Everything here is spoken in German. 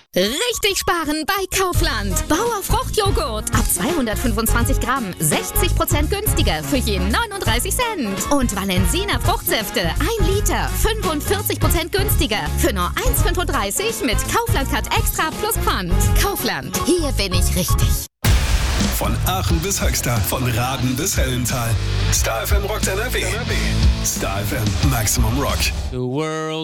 Richtig sparen bei Kaufland. Bauer Fruchtjoghurt. Ab 225 Gramm 60% günstiger für je 39 Cent. Und Valensina Fruchtsäfte 1 Liter 45% günstiger für nur 1,35 mit Kaufland Cut Extra plus Pfand. Kaufland. Hier bin ich richtig. Von Aachen bis Höxter, von Raden bis Hellental. Star FM rockt NRW. Star FM Maximum Rock. The world